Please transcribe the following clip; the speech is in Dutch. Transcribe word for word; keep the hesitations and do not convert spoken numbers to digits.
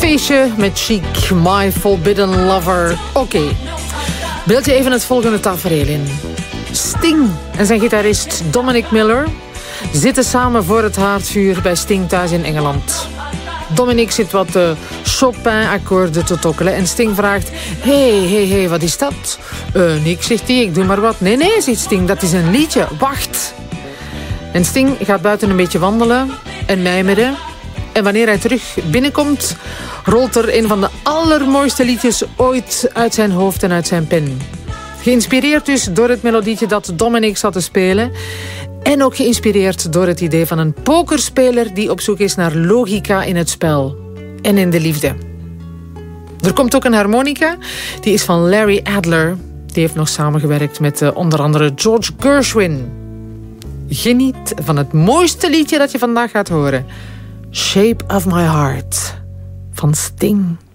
feestje met Chic, My Forbidden Lover. Oké, okay. Beeld je even het volgende tafereel in. Sting en zijn gitarist Dominic Miller zitten samen voor het haardvuur bij Sting thuis in Engeland. Dominic zit wat uh, Chopin-akkoorden te tokkelen en Sting vraagt... Hé, hé, hé, wat is dat? Uh, niks, zegt hij, ik doe maar wat. Nee, nee, zegt Sting, dat is een liedje, wacht. En Sting gaat buiten een beetje wandelen en mijmeren. En wanneer hij terug binnenkomt, rolt er een van de allermooiste liedjes ooit uit zijn hoofd en uit zijn pen. Geïnspireerd dus door het melodietje dat Dominic zat te spelen. En ook geïnspireerd door het idee van een pokerspeler die op zoek is naar logica in het spel. En in de liefde. Er komt ook een harmonica. Die is van Larry Adler. Die heeft nog samengewerkt met uh, onder andere George Gershwin. Geniet van het mooiste liedje dat je vandaag gaat horen. Shape of My Heart van Sting.